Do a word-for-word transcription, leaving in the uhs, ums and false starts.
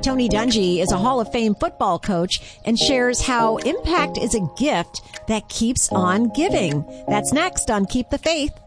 Tony Dungy is a Hall of Fame football coach and shares how impact is a gift that keeps on giving. That's next on Keep the Faith.